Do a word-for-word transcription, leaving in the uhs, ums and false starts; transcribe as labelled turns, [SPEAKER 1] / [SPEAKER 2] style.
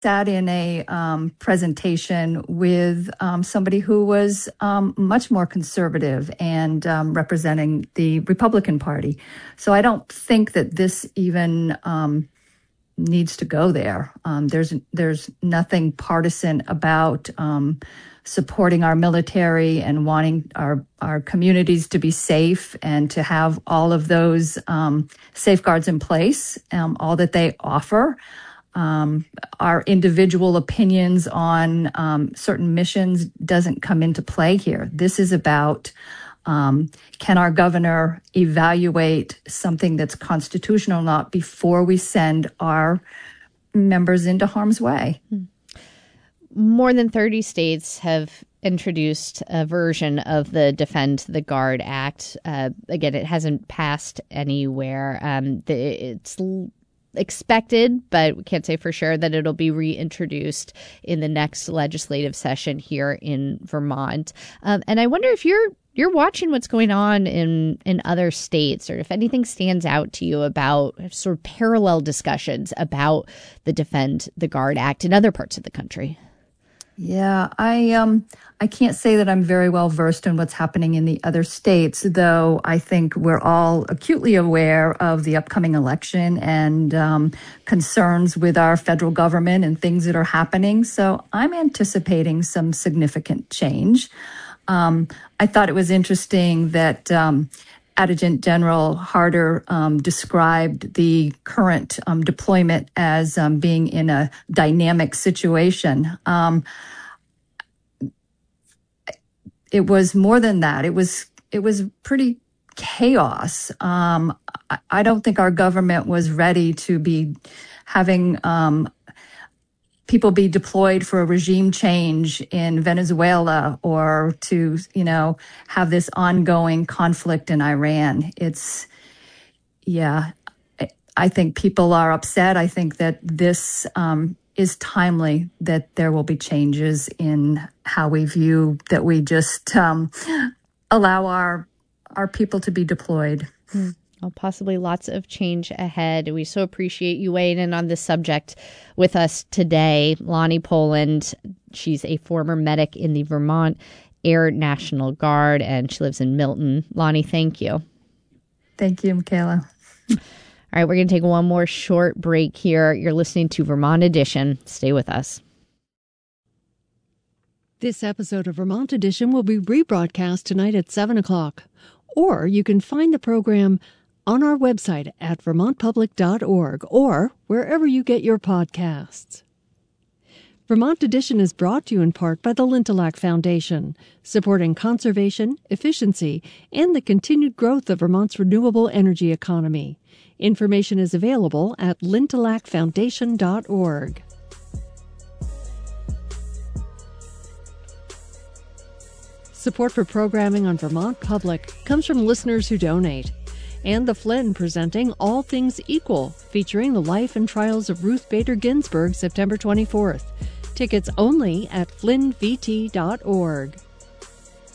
[SPEAKER 1] sat in a um, presentation with um, somebody who was um, much more conservative and um, representing the Republican Party. So I don't think that this even um, needs to go there. Um, there's there's nothing partisan about um, supporting our military and wanting our our communities to be safe and to have all of those um, safeguards in place, um, all that they offer. Um, our individual opinions on um, certain missions doesn't come into play here. This is about um, can our governor evaluate something that's constitutional or not before we send our members into harm's way.
[SPEAKER 2] More than thirty states have introduced a version of the Defend the Guard Act. Uh, again, it hasn't passed anywhere. Um, the, it's expected, but we can't say for sure, that it'll be reintroduced in the next legislative session here in Vermont. Um, and I wonder if you're you're watching what's going on in, in other states, or if anything stands out to you about sort of parallel discussions about the Defend the Guard Act in other parts of the country.
[SPEAKER 1] Yeah, I um I can't say that I'm very well versed in what's happening in the other states, though I think we're all acutely aware of the upcoming election and um, concerns with our federal government and things that are happening. So I'm anticipating some significant change. Um, I thought it was interesting that um, Adjutant General Harder um, described the current um, deployment as um, being in a dynamic situation. Um, it was more than that. It was it was pretty chaos. Um, I, I don't think our government was ready to be having um, people be deployed for a regime change in Venezuela, or to, you know, have this ongoing conflict in Iran. It's, yeah, I think people are upset. I think that this um, is timely, that there will be changes in how we view that we just um, allow our our people to be deployed.
[SPEAKER 2] Mm. Well, possibly lots of change ahead. We so appreciate you weighing in on this subject with us today. Lonnie Poland, she's a former medic in the Vermont Air National Guard, and she lives in Milton. Lonnie, thank you.
[SPEAKER 1] Thank you, Michaela.
[SPEAKER 2] All right, we're going to take one more short break here. You're listening to Vermont Edition. Stay with us.
[SPEAKER 3] This episode of Vermont Edition will be rebroadcast tonight at seven o'clock. Or you can find the program on our website at vermont public dot org or wherever you get your podcasts. Vermont Edition is brought to you in part by the Lintillac Foundation, supporting conservation, efficiency, and the continued growth of Vermont's renewable energy economy. Information is available at lintillac foundation dot org. Support for programming on Vermont Public comes from listeners who donate. And the Flynn presenting All Things Equal, featuring the life and trials of Ruth Bader Ginsburg, September twenty-fourth. Tickets only at flynn v t dot org.